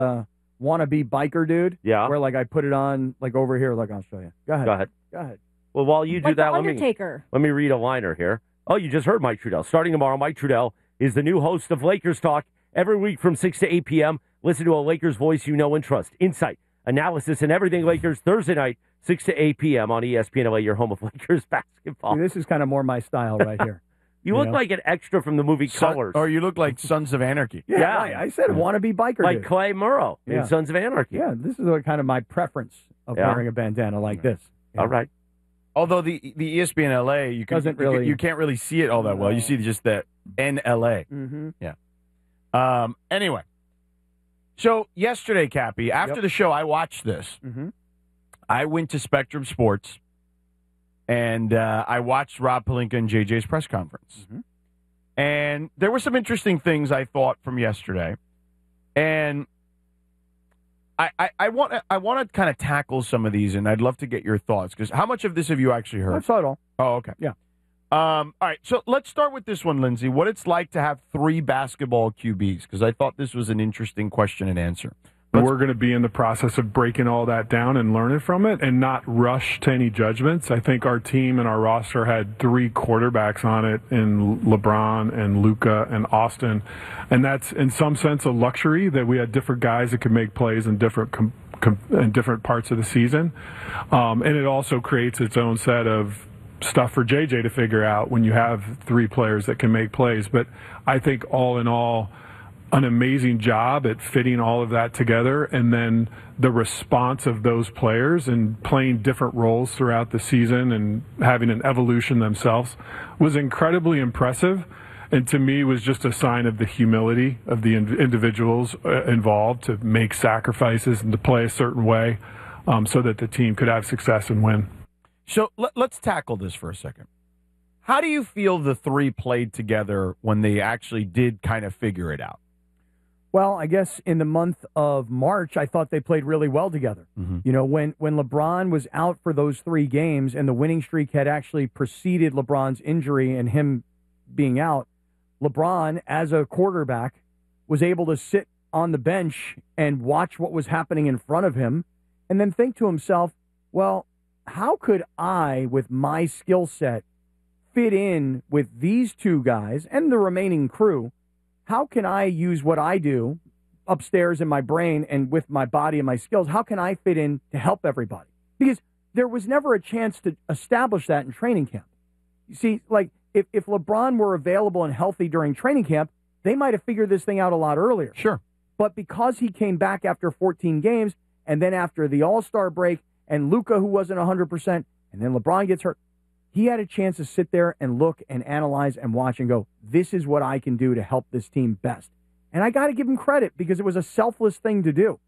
wannabe biker dude. Yeah. Where like I put it on like over here. Like I'll show you. Go ahead. Go ahead. Well, while you do Like that, the Undertaker. let me read a liner here. Oh, you just heard Mike Trudell. Starting tomorrow, Mike Trudell is the new host of Lakers Talk every week from 6 to 8 p.m. Listen to a Lakers voice you know and trust. Insight, analysis, and everything Lakers Thursday night, 6 to 8 p.m. on ESPN LA, your home of Lakers basketball. See, this is kind of more my style right here. You look like an extra from the movie Colors. Or you look like Sons of Anarchy. Yeah. Right. I said wannabe biker like dude. Clay Murrow in Sons of Anarchy. Yeah, this is kind of my preference of wearing a bandana like this. Yeah. All right. Although the ESPN LA, you can't really see it all that well. You see just the NLA. Mm-hmm. Yeah. Anyway, so yesterday, Cappy, after the show, I watched this. Mm-hmm. I went to Spectrum Sports, and I watched Rob Pelinka and JJ's press conference. Mm-hmm. And there were some interesting things I thought from yesterday, and I want to kind of tackle some of these, and I'd love to get your thoughts, because how much of this have you actually heard? I saw it all. Oh, okay. Yeah. All right, so let's start with this one, Lindsay. What it's like to have 3 basketball QBs, because I thought this was an interesting question and answer. We're going to be in the process of breaking all that down and learning from it and not rush to any judgments. I think our team and our roster had 3 quarterbacks on it in LeBron and Luka and Austin. And that's, in some sense, a luxury that we had different guys that could make plays in different in different parts of the season. And it also creates its own set of stuff for JJ to figure out when you have 3 players that can make plays. But I think all in all, an amazing job at fitting all of that together, and then the response of those players and playing different roles throughout the season and having an evolution themselves was incredibly impressive, and to me was just a sign of the humility of the individuals involved to make sacrifices and to play a certain way so that the team could have success and win. So let's tackle this for a second. How do you feel the 3 played together when they actually did kind of figure it out? Well, I guess in the month of March, I thought they played really well together. Mm-hmm. You know, when LeBron was out for those 3 games and the winning streak had actually preceded LeBron's injury and him being out, LeBron, as a quarterback, was able to sit on the bench and watch what was happening in front of him and then think to himself, well, how could I, with my skill set, fit in with these 2 guys and the remaining crew? How can I use what I do upstairs in my brain and with my body and my skills? How can I fit in to help everybody? Because there was never a chance to establish that in training camp. You see, like if LeBron were available and healthy during training camp, they might have figured this thing out a lot earlier. Sure. But because he came back after 14 games and then after the All-Star break and Luka, who wasn't 100%, and then LeBron gets hurt, he had a chance to sit there and look and analyze and watch and go, this is what I can do to help this team best. And I got to give him credit because it was a selfless thing to do.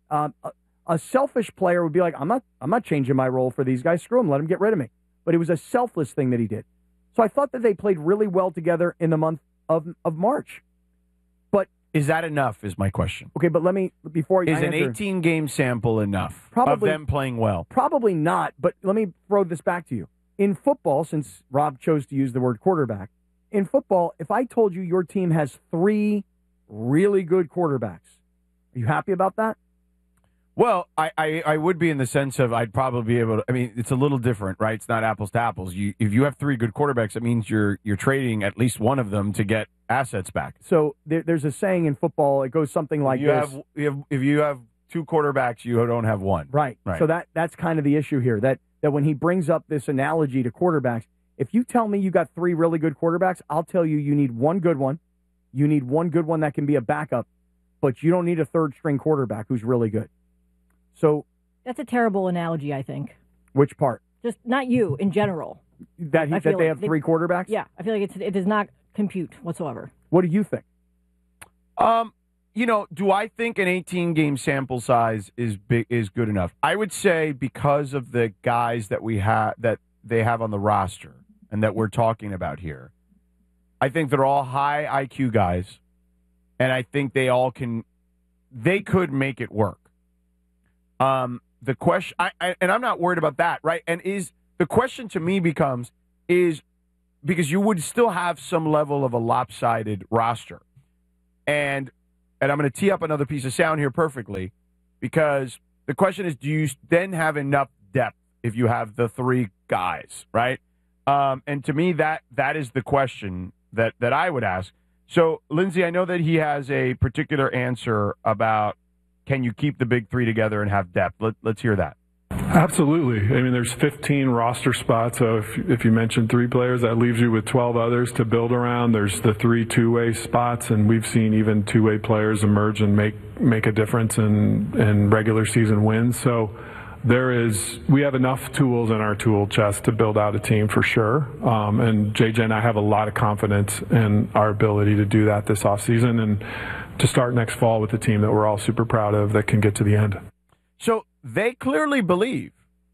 A selfish player would be like, I'm not changing my role for these guys. Screw them. Let them get rid of me. But it was a selfless thing that he did. So I thought that they played really well together in the month of March. But is that enough is my question. Okay, but let me, before you answer. Is an 18-game sample enough of them playing well? Probably not, but let me throw this back to you. In football, since Rob chose to use the word quarterback, in football, if I told you your team has 3 really good quarterbacks, are you happy about that? Well, I would be in the sense of I'd probably be able to. I mean, it's a little different, right? It's not apples to apples. If you have 3 good quarterbacks, it means you're trading at least one of them to get assets back. So there's a saying in football. It goes something like this. If you have 2 quarterbacks, you don't have one. Right. So that's kind of the issue here. That when he brings up this analogy to quarterbacks, if you tell me you got 3 really good quarterbacks, I'll tell you need one good one. You need one good one that can be a backup, but you don't need a 3rd-string quarterback who's really good. So that's a terrible analogy, I think. Which part? Just not you, in general. That they have 3 quarterbacks? Yeah, I feel like it does not compute whatsoever. What do you think? Do I think an 18-game sample size is good enough? I would say because of the guys that they have on the roster and that we're talking about here, I think they're all high IQ guys, and I think they could make it work. The question, and I'm not worried about that, right? And the question to me becomes because you would still have some level of a lopsided roster, and and I'm going to tee up another piece of sound here perfectly, because the question is, do you then have enough depth if you have the three guys, right? And to me, that is the question that I would ask. So, Lindsay, I know that he has a particular answer about can you keep the big three together and have depth. Let's hear that. Absolutely. I mean, there's 15 roster spots. So if you mention 3 players, that leaves you with 12 others to build around. There's the 3 two-way spots, and we've seen even two-way players emerge and make a difference in regular season wins. So we have enough tools in our tool chest to build out a team for sure. And JJ and I have a lot of confidence in our ability to do that this offseason and to start next fall with a team that we're all super proud of that can get to the end. So they clearly believe.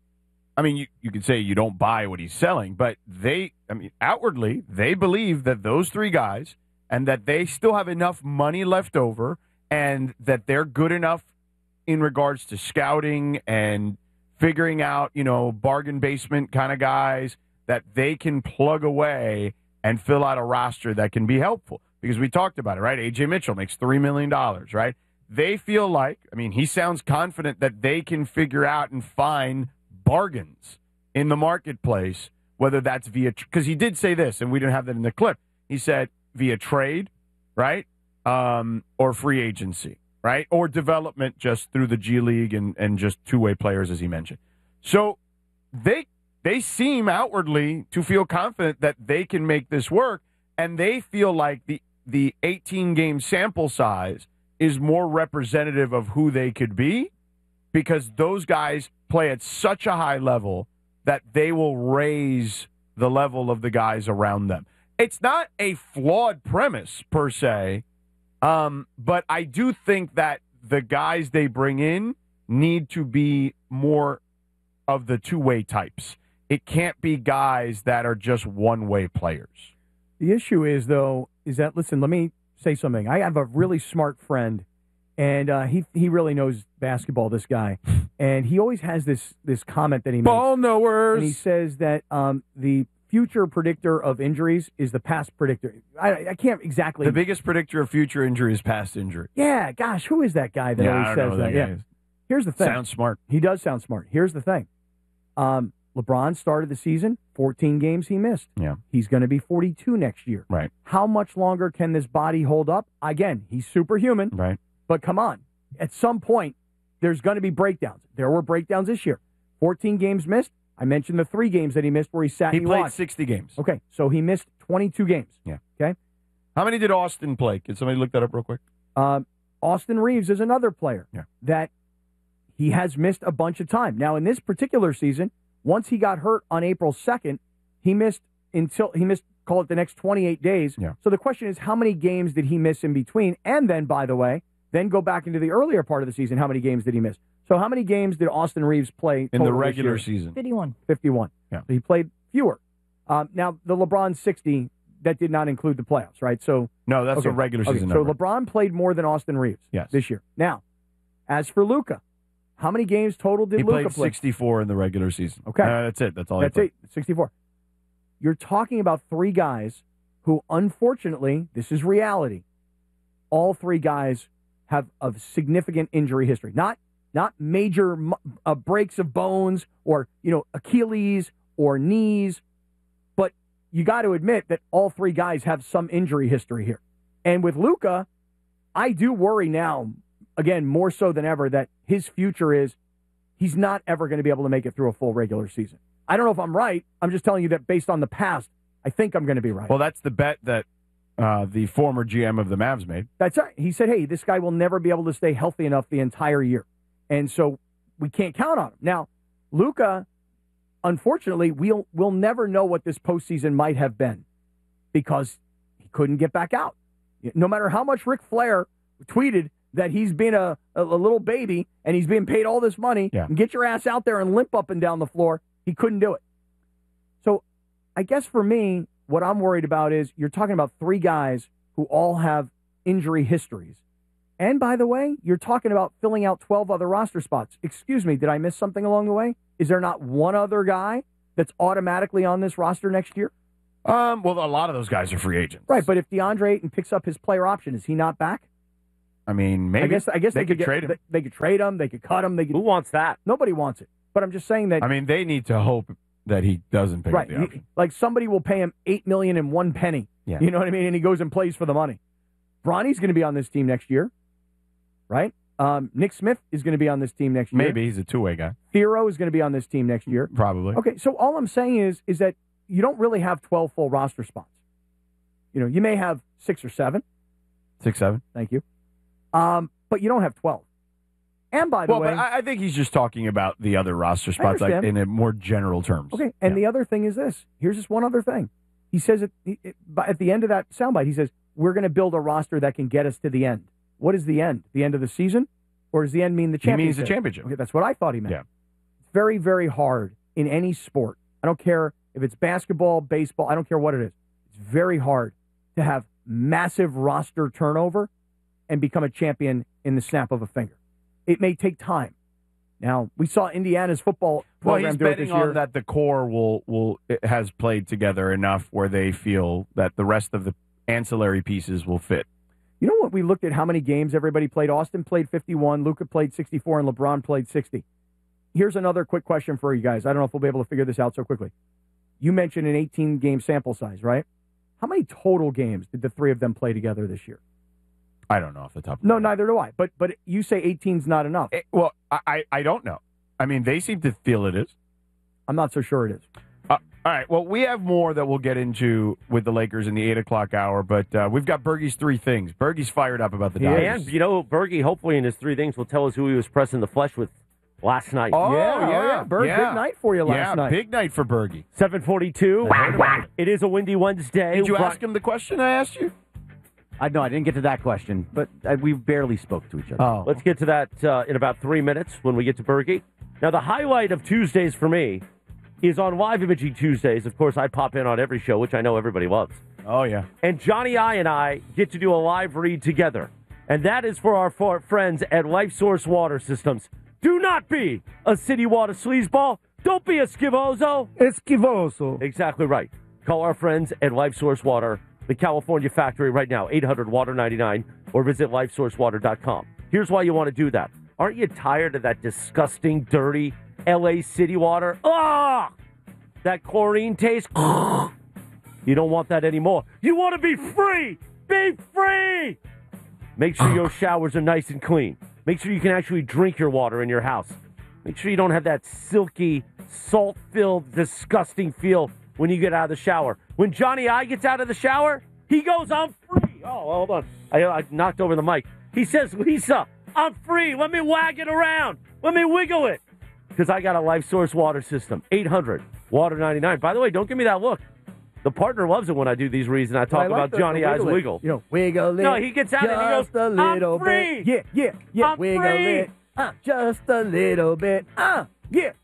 I mean, you could say you don't buy what he's selling, but outwardly, they believe that those 3 guys and that they still have enough money left over and that they're good enough in regards to scouting and figuring out, bargain basement kind of guys that they can plug away and fill out a roster that can be helpful. Because we talked about it, right? A.J. Mitchell makes $3 million, right? They feel like, he sounds confident that they can figure out and find bargains in the marketplace, whether that's because he did say this, and we didn't have that in the clip. He said via trade, right? Or free agency, right? Or development just through the G League and just two-way players, as he mentioned. So they seem outwardly to feel confident that they can make this work, and they feel like the 18-game sample size is more representative of who they could be, because those guys play at such a high level that they will raise the level of the guys around them. It's not a flawed premise per se, but I do think that the guys they bring in need to be more of the two-way types. It can't be guys that are just one-way players. The issue is, though, that, listen, let me say something. I have a really smart friend, and he really knows basketball, this guy. And he always has this comment that he makes. Ball knowers. And he says that the future predictor of injuries is the past predictor. I can't exactly. The biggest predictor of future injury is past injury. Yeah, gosh, who is that guy that always says that? Yeah. Here's the thing. Sounds smart. He does sound smart. Here's the thing. LeBron started the season, 14 games he missed. Yeah. He's going to be 42 next year. Right. How much longer can this body hold up? Again, he's superhuman. Right. But come on. At some point, there's going to be breakdowns. There were breakdowns this year. 14 games missed. I mentioned the 3 games that he missed where he sat and played watched. 60 games. Okay, so he missed 22 games. Yeah. Okay. How many did Austin play? Can somebody look that up real quick? Austin Reeves is another player that he has missed a bunch of time. Now, in this particular season, once he got hurt on April 2nd, he missed, call it the next 28 days. Yeah. So the question is, how many games did he miss in between? And then, by the way, then go back into the earlier part of the season, how many games did he miss? So how many games did Austin Reeves play in the regular season? 51. 51. Yeah. So he played fewer. Now, the LeBron 60, that did not include the playoffs, right? So no, that's a regular season So number. LeBron played more than Austin Reeves this year. Now, as for Luka, how many games total did Luka play? He played 64 in the regular season. Okay. That's it. That's all That's it, 64. You're talking about 3 guys who, unfortunately, this is reality, all 3 guys have a significant injury history. Not major breaks of bones or, Achilles or knees, but you got to admit that all 3 guys have some injury history here. And with Luka, I do worry now, again, more so than ever, that his future is he's not ever going to be able to make it through a full regular season. I don't know if I'm right. I'm just telling you that based on the past, I think I'm going to be right. Well, that's the bet that the former GM of the Mavs made. That's right. He said, hey, this guy will never be able to stay healthy enough the entire year. And so we can't count on him. Now, Luka, unfortunately, we'll never know what this postseason might have been because he couldn't get back out. No matter how much Ric Flair tweeted that he's been a little baby and he's being paid all this money, and get your ass out there and limp up and down the floor, he couldn't do it. So I guess for me, what I'm worried about is you're talking about 3 guys who all have injury histories. And by the way, you're talking about filling out 12 other roster spots. Excuse me, did I miss something along the way? Is there not one other guy that's automatically on this roster next year? Well, a lot of those guys are free agents. Right, but if DeAndre Ayton picks up his player option, is he not back? I mean, maybe. I guess they could trade him. They could trade him. They could cut him. Who wants that? Nobody wants it. But I'm just saying that. I mean, they need to hope that he doesn't pick up the option. Like somebody will pay him $8 million and one penny. Yeah. You know what I mean? And he goes and plays for the money. Bronny's going to be on this team next year, right? Nick Smith is going to be on this team next year. Maybe he's a two-way guy. Theo is going to be on this team next year. Probably. Okay, so all I'm saying is that you don't really have 12 full roster spots. You know, you may have 6 or 7. 6, 7. Thank you. But you don't have 12. And by the way, but I think he's just talking about the other roster spots, like in a more general terms. Okay, and the other thing is this. Here's just one other thing. He says at the end of that soundbite, he says, we're going to build a roster that can get us to the end. What is the end? The end of the season? Or does the end mean the championship? He means the championship. Okay, that's what I thought he meant. Yeah. It's very, very hard in any sport. I don't care if it's basketball, baseball, I don't care what it is. It's very hard to have massive roster turnover and become a champion in the snap of a finger. It may take time. Now, we saw Indiana's football program do it this year. He's betting on that the core has played together enough where they feel that the rest of the ancillary pieces will fit. You know what? We looked at how many games everybody played. Austin played 51, Luka played 64, and LeBron played 60. Here's another quick question for you guys. I don't know if we'll be able to figure this out so quickly. You mentioned an 18-game sample size, right? How many total games did the three of them play together this year? I don't know off the top of my head. No, neither do I. But you say 18's not enough. Well, I don't know. I mean, they seem to feel it is. I'm not so sure it is. All right. Well, we have more that we'll get into with the Lakers in the 8 o'clock hour, but we've got Bergie's 3 things. Bergie's fired up about the Dodgers. And, you know, Bergie, hopefully in his 3 things, will tell us who he was pressing the flesh with last night. Oh, yeah. Berg, big night for you last night. Big night for Bergie. 7:42. It is a windy Wednesday. Did you ask him the question I asked you? No, I didn't get to that question, but we barely spoke to each other. Oh. Let's get to that in about 3 minutes when we get to Bergie. Now, the highlight of Tuesdays for me is on Live Imaging Tuesdays. Of course, I pop in on every show, which I know everybody loves. Oh, yeah. And Johnny I and I get to do a live read together. And that is for our friends at Life Source Water Systems. Do not be a city water sleazeball. Don't be a skivoso. Esquivoso. Exactly right. Call our friends at Life Source Water, the California factory right now, 800-WATER-99, or visit lifesourcewater.com. Here's why you want to do that. Aren't you tired of that disgusting, dirty L.A. city water? Ah! That chlorine taste? You don't want that anymore. You want to be free! Be free! Make sure your showers are nice and clean. Make sure you can actually drink your water in your house. Make sure you don't have that silky, salt-filled, disgusting feel when you get out of the shower. When Johnny I gets out of the shower, he goes, I'm free. Oh, hold on. I knocked over the mic. He says, Lisa, I'm free. Let me wag it around. Let me wiggle it. Because I got a Life Source water system. 800-WATER-99. By the way, don't give me that look. The partner loves it when I do these reads and I talk about Johnny I's wiggle. You know, wiggle it. No, he gets out and he goes, a little I'm free. Bit. Yeah. I'm wiggle free. it. Just a little bit. Yeah.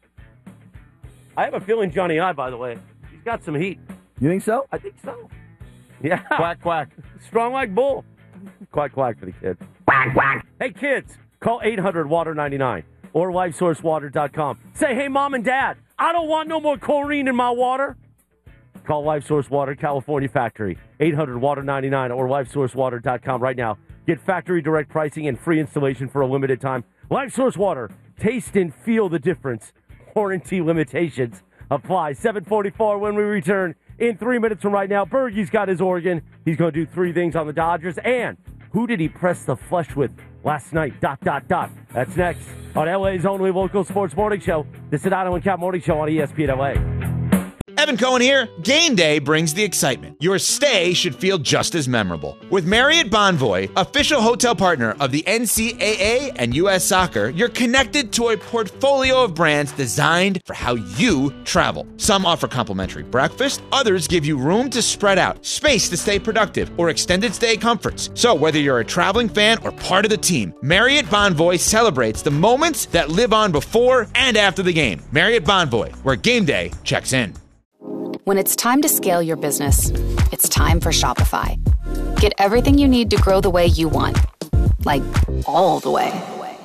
I have a feeling Johnny I, by the way, he's got some heat. You think so? I think so. Yeah. Quack, quack. Strong like bull. Quack, quack for the kids. Quack, quack. Hey, kids, call 800-WATER-99 or lifesourcewater.com. Say, hey, Mom and Dad, I don't want no more chlorine in my water. Call Life Source Water, California factory, 800-WATER-99 or lifesourcewater.com right now. Get factory direct pricing and free installation for a limited time. Life Source Water. Taste and feel the difference. Warranty limitations apply. 7:44 when we return in 3 minutes from right now. Bergie's got his organ. He's going to do 3 things on the Dodgers. And who did he press the flesh with last night? ... That's next on LA's only local sports morning show, the Sedano and Cap Morning Show on ESPN LA. Evan Cohen here. Game day brings the excitement. Your stay should feel just as memorable. With Marriott Bonvoy, official hotel partner of the NCAA and U.S. Soccer, you're connected to a portfolio of brands designed for how you travel. Some offer complimentary breakfast, others give you room to spread out, space to stay productive, or extended stay comforts. So whether you're a traveling fan or part of the team, Marriott Bonvoy celebrates the moments that live on before and after the game. Marriott Bonvoy, where game day checks in. When it's time to scale your business, it's time for Shopify. Get everything you need to grow the way you want. Like, all the way.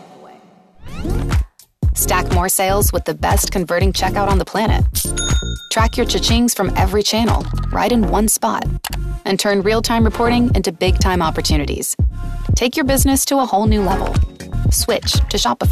Stack more sales with the best converting checkout on the planet. Track your cha-chings from every channel, right in one spot. And turn real-time reporting into big-time opportunities. Take your business to a whole new level. Switch to Shopify.